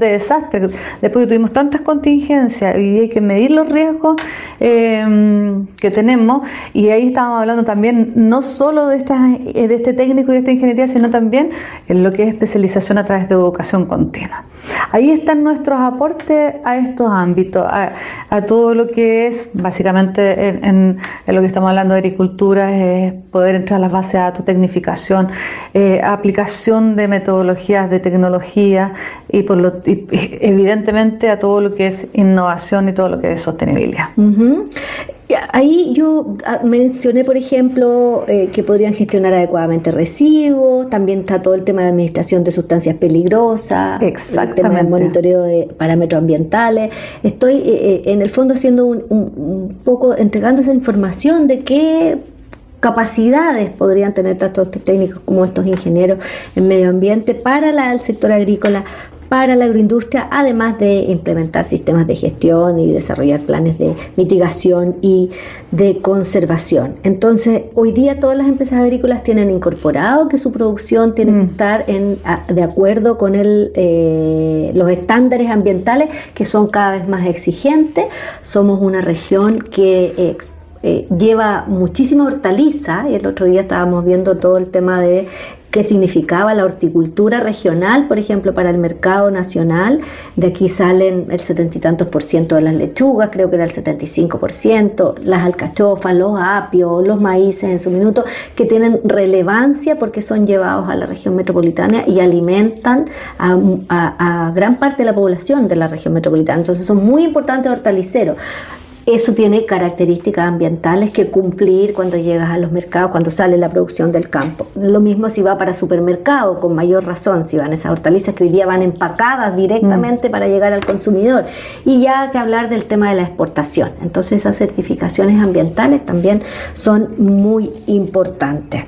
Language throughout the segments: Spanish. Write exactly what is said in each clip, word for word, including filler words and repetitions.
de desastre. Después que tuvimos tantas contingencias y hay que medir los riesgos eh, que tenemos, y ahí estábamos hablando también no solo de, esta, de este técnico y de esta ingeniería, sino también en lo que es especialización a través de educación continua. Ahí están nuestros aportes a estos ámbitos, a, a todo lo que es básicamente en, en, en lo que estamos hablando de agricultura, es poder entrar a las bases de datos, tecnificación, eh, aplicación de metodologías de tecnología y, por lo, y evidentemente a todo lo que es innovación y todo lo que es sostenibilidad. Uh-huh. Ahí yo mencioné, por ejemplo, eh, que podrían gestionar adecuadamente residuos, también está todo el tema de administración de sustancias peligrosas, el tema del monitoreo de parámetros ambientales. Estoy eh, en el fondo haciendo un, un, un poco, entregando esa información de qué capacidades podrían tener tanto estos técnicos como estos ingenieros en medio ambiente para la, el sector agrícola, para la agroindustria, además de implementar sistemas de gestión y desarrollar planes de mitigación y de conservación. Entonces, hoy día todas las empresas agrícolas tienen incorporado que su producción tiene mm. que estar en, a, de acuerdo con el, eh, los estándares ambientales, que son cada vez más exigentes. Somos una región que eh, eh, lleva muchísima hortaliza, y el otro día estábamos viendo todo el tema de qué significaba la horticultura regional, por ejemplo, para el mercado nacional. De aquí salen el setenta y tantos por ciento de las lechugas, creo que era el setenta y cinco por ciento, las alcachofas, los apios, los maíces en su minuto, que tienen relevancia porque son llevados a la región metropolitana y alimentan a, a, a gran parte de la población de la región metropolitana. Entonces son muy importantes hortaliceros. Eso tiene características ambientales que cumplir cuando llegas a los mercados, cuando sale la producción del campo. Lo mismo si va para supermercado, con mayor razón, si van esas hortalizas que hoy día van empacadas directamente mm. para llegar al consumidor. Y ya que hablar del tema de la exportación. Entonces esas certificaciones ambientales también son muy importantes.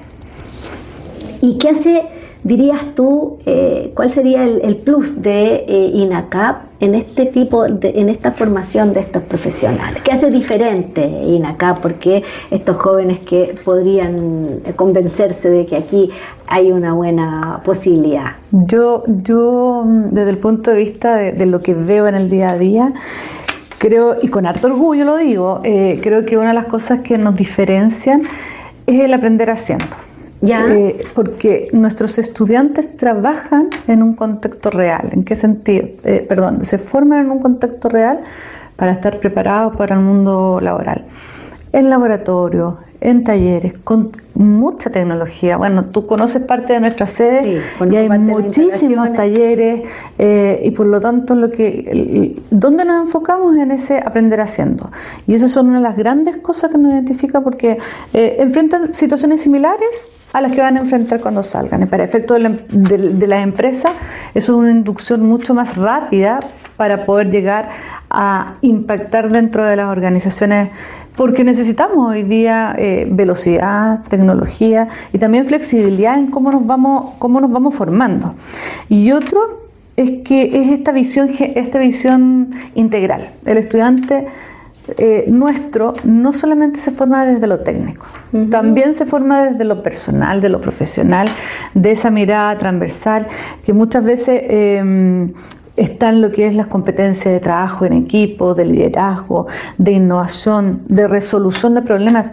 ¿Y qué hace, dirías tú, eh, cuál sería el, el plus de eh, INACAP en este tipo, de, en esta formación de estos profesionales? ¿Qué hace diferente INACAP? Porque estos jóvenes que podrían convencerse de que aquí hay una buena posibilidad. Yo, yo desde el punto de vista de, de lo que veo en el día a día, creo, y con harto orgullo lo digo, eh, creo que una de las cosas que nos diferencian es el aprender haciendo. ¿Ya? Eh, porque nuestros estudiantes trabajan en un contexto real. ¿En qué sentido? Eh, perdón, se forman en un contexto real para estar preparados para el mundo laboral. En laboratorio, en talleres, con mucha tecnología. Bueno, tú conoces parte de nuestra sede, sí, y hay muchísimos talleres eh, y por lo tanto lo que ¿dónde nos enfocamos? En ese aprender haciendo. Y esas son una de las grandes cosas que nos identifica, porque eh, enfrentan situaciones similares a las que van a enfrentar cuando salgan. Y para efectos de, la, de, de las empresas, eso es una inducción mucho más rápida para poder llegar a impactar dentro de las organizaciones, porque necesitamos hoy día eh, velocidad, tecnología y también flexibilidad en cómo nos vamos, cómo nos vamos formando. Y otro es que es esta visión, esta visión integral. El estudiante eh, nuestro no solamente se forma desde lo técnico, uh-huh. también se forma desde lo personal, de lo profesional, de esa mirada transversal que muchas veces eh, está en lo que es las competencias de trabajo en equipo, de liderazgo, de innovación, de resolución de problemas.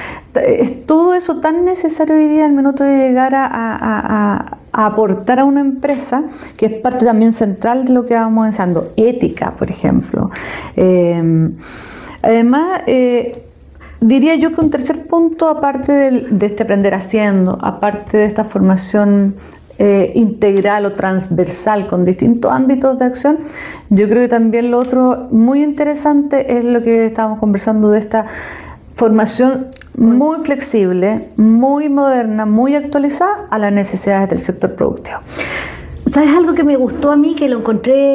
Es todo eso tan necesario hoy día al minuto de llegar a, a, a, a aportar a una empresa, que es parte también central de lo que vamos avanzando. Ética, por ejemplo. Eh, además, eh, diría yo que un tercer punto, aparte de, de este aprender haciendo, aparte de esta formación Eh, integral o transversal con distintos ámbitos de acción, yo creo que también lo otro muy interesante es lo que estábamos conversando de esta formación muy flexible, muy moderna, muy actualizada a las necesidades del sector productivo. ¿Sabes algo que me gustó a mí, que lo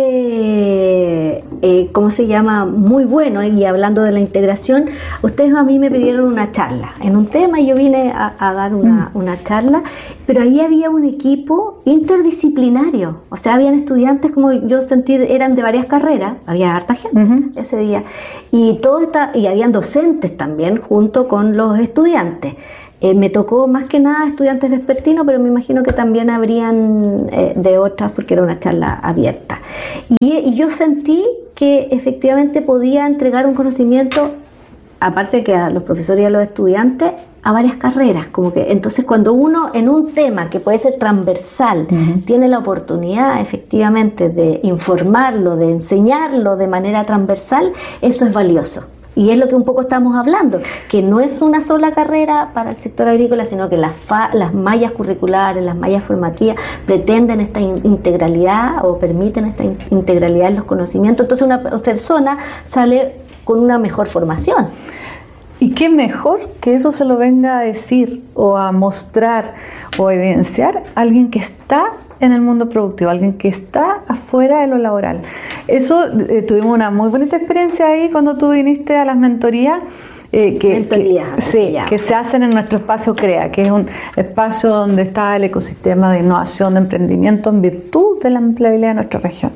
encontré, eh, ¿cómo se llama? Muy bueno, eh, y hablando de la integración, ustedes a mí me pidieron una charla en un tema y yo vine a, a dar una, mm. una charla, pero ahí había un equipo interdisciplinario, o sea, habían estudiantes, como yo sentí, eran de varias carreras, había harta gente uh-huh. ese día, y todo está, y habían docentes también junto con los estudiantes. Eh, me tocó más que nada estudiantes vespertinos, pero me imagino que también habrían eh, de otras porque era una charla abierta. Y, y yo sentí que efectivamente podía entregar un conocimiento, aparte de que a los profesores y a los estudiantes, a varias carreras. Como que entonces cuando uno en un tema que puede ser transversal uh-huh. tiene la oportunidad efectivamente de informarlo, de enseñarlo de manera transversal, eso es valioso. Y es lo que un poco estamos hablando, que no es una sola carrera para el sector agrícola, sino que las, fa, las mallas curriculares, las mallas formativas pretenden esta in, integralidad o permiten esta in, integralidad en los conocimientos. Entonces una persona sale con una mejor formación. ¿Y qué mejor que eso se lo venga a decir o a mostrar o a evidenciar alguien que está en el mundo productivo, alguien que está afuera de lo laboral? Eso, eh, tuvimos una muy bonita experiencia ahí cuando tú viniste a las mentorías. Eh, que, Mentoría, que, sí, que se hacen en nuestro espacio CREA, que es un espacio donde está el ecosistema de innovación, de emprendimiento en virtud de la empleabilidad de nuestra región.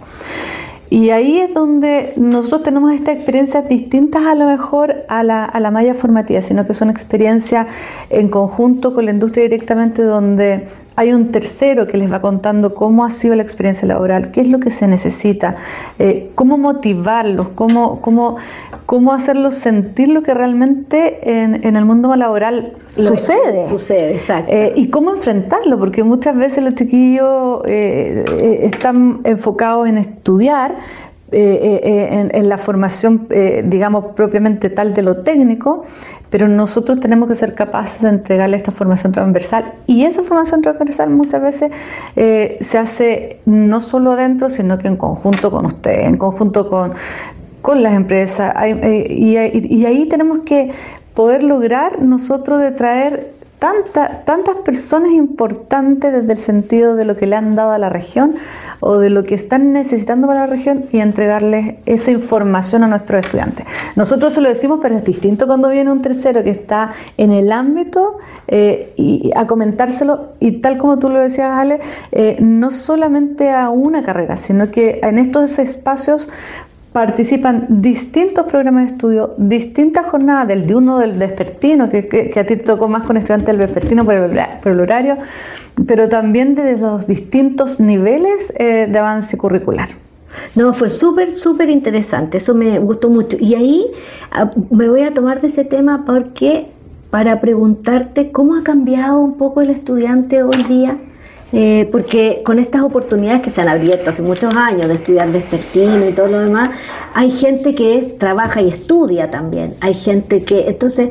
Y ahí es donde nosotros tenemos estas experiencias distintas a lo mejor a la, a la malla formativa, sino que son experiencias en conjunto con la industria directamente, donde hay un tercero que les va contando cómo ha sido la experiencia laboral, qué es lo que se necesita, eh, cómo motivarlos, cómo, cómo, cómo hacerlos sentir lo que realmente en, en el mundo laboral lo sucede. Sucede, exacto. Eh, y cómo enfrentarlo, porque muchas veces los chiquillos eh, eh, están enfocados en estudiar, Eh, eh, en, en la formación, eh, digamos, propiamente tal de lo técnico, pero nosotros tenemos que ser capaces de entregarle esta formación transversal, y esa formación transversal muchas veces eh, se hace no solo adentro, sino que en conjunto con ustedes, en conjunto con, con las empresas, hay, eh, y, y, y ahí tenemos que poder lograr nosotros de traer Tanta, tantas personas importantes desde el sentido de lo que le han dado a la región o de lo que están necesitando para la región, y entregarles esa información a nuestros estudiantes. Nosotros se lo decimos, pero es distinto cuando viene un tercero que está en el ámbito eh, y a comentárselo, y tal como tú lo decías, Ale, eh, no solamente a una carrera, sino que en estos espacios participan distintos programas de estudio, distintas jornadas, del diurno, del vespertino, que, que, que a ti te tocó más con estudiantes del vespertino por el, por el horario, pero también de los distintos niveles eh, de avance curricular. No, fue súper, súper interesante, eso me gustó mucho. Y ahí me voy a tomar de ese tema porque para preguntarte cómo ha cambiado un poco el estudiante hoy día. Eh, porque con estas oportunidades que se han abierto hace muchos años de estudiar vespertino y todo lo demás, hay gente que es, trabaja y estudia también, hay gente que, entonces,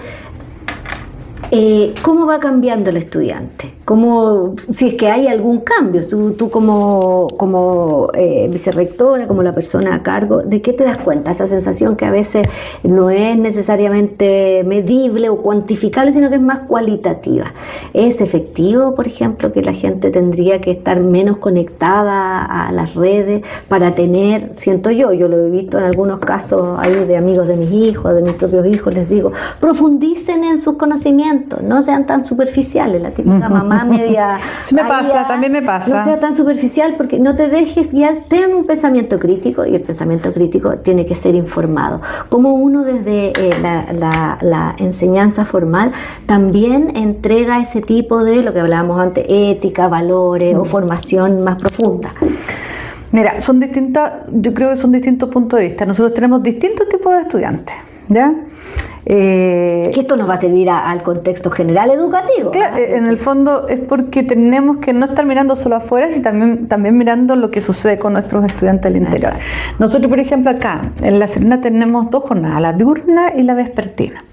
eh, ¿cómo va cambiando el estudiante? ¿Cómo, si es que hay algún cambio? Tú, tú como, como eh, vicerrectora, como la persona a cargo, ¿de qué te das cuenta? Esa sensación que a veces no es necesariamente medible o cuantificable, sino que es más cualitativa. ¿Es efectivo, por ejemplo, que la gente tendría que estar menos conectada a las redes para tener, siento yo, yo lo he visto en algunos casos ahí de amigos de mis hijos, de mis propios hijos, les digo, profundicen en sus conocimientos, no sean tan superficiales, la típica mamá media... Sí me pasa, allá, también me pasa. No sea tan superficial, porque no te dejes guiar, ten un pensamiento crítico, y el pensamiento crítico tiene que ser informado. Como uno desde eh, la, la, la enseñanza formal también entrega ese tipo de, lo que hablábamos antes, ética, valores mm. o formación más profunda. Mira, son distintas, yo creo que son distintos puntos de vista. Nosotros tenemos distintos tipos de estudiantes, ¿ya? Eh, que esto nos va a servir a, al contexto general educativo. Claro, ¿verdad? En el fondo es porque tenemos que no estar mirando solo afuera, sino también, también mirando lo que sucede con nuestros estudiantes del interior. Exacto. Nosotros, por ejemplo, acá en La Serena tenemos dos jornadas, la diurna y la vespertina.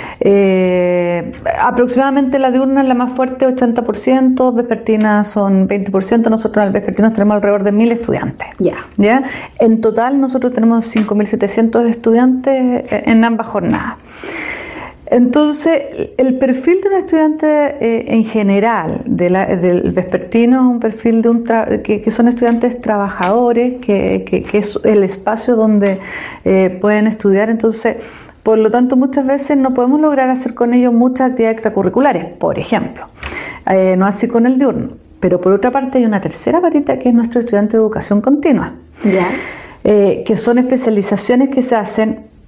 Eh, aproximadamente la diurna es la más fuerte, ochenta por ciento, vespertina son veinte por ciento. Nosotros en el vespertino tenemos alrededor de mil estudiantes. Yeah. ¿Ya? En total nosotros tenemos cinco mil setecientos estudiantes en ambas jornadas. Entonces, el perfil de un estudiante eh, en general de la, del vespertino es un perfil de un tra- que, que son estudiantes trabajadores, que, que, que es el espacio donde eh, pueden estudiar. Entonces, por lo tanto, muchas veces no podemos lograr hacer con ellos muchas actividades extracurriculares, por ejemplo, eh, no así con el diurno. Pero por otra parte hay una tercera patita que es nuestro estudiante de educación continua, ¿Ya? eh, que son especializaciones que se hacen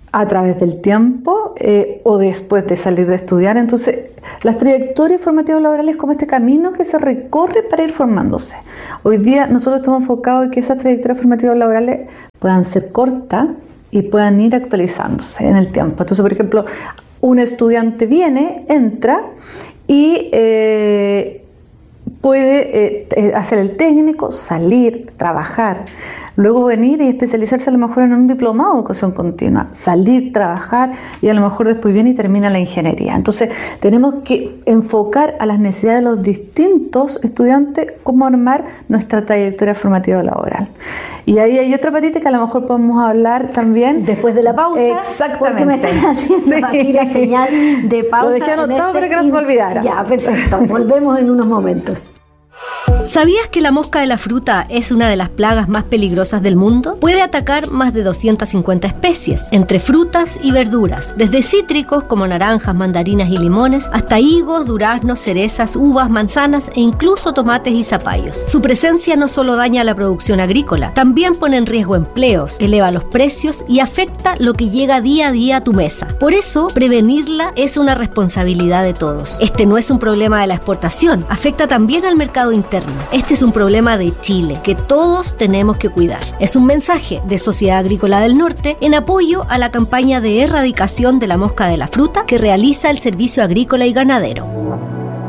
a través del tiempo eh, o después de salir de estudiar. Entonces, las trayectorias formativas laborales es como este camino que se recorre para ir formándose. Hoy día nosotros estamos enfocados en que esas trayectorias formativas laborales puedan ser cortas y puedan ir actualizándose en el tiempo. Entonces, por ejemplo, un estudiante viene, entra y eh, puede eh, hacer el técnico, salir, trabajar, luego venir y especializarse a lo mejor en un diplomado de educación continua, salir, trabajar y a lo mejor después viene y termina la ingeniería. Entonces tenemos que enfocar a las necesidades de los distintos estudiantes cómo armar nuestra trayectoria formativa laboral. Y ahí hay otra patita que a lo mejor podemos hablar también después de la pausa. Exactamente. Porque me están haciendo sí. aquí la señal de pausa. Lo dejé anotado este... para que no se me olvidara. Ya, perfecto. Volvemos en unos momentos. ¿Sabías que la mosca de la fruta es una de las plagas más peligrosas del mundo? Puede atacar más de doscientas cincuenta especies, entre frutas y verduras, desde cítricos como naranjas, mandarinas y limones, hasta higos, duraznos, cerezas, uvas, manzanas e incluso tomates y zapallos. Su presencia no solo daña la producción agrícola, también pone en riesgo empleos, eleva los precios y afecta lo que llega día a día a tu mesa. Por eso, prevenirla es una responsabilidad de todos. Este no es un problema de la exportación, afecta también al mercado interno. Este es un problema de Chile que todos tenemos que cuidar. Es un mensaje de Sociedad Agrícola del Norte en apoyo a la campaña de erradicación de la mosca de la fruta que realiza el Servicio Agrícola y Ganadero.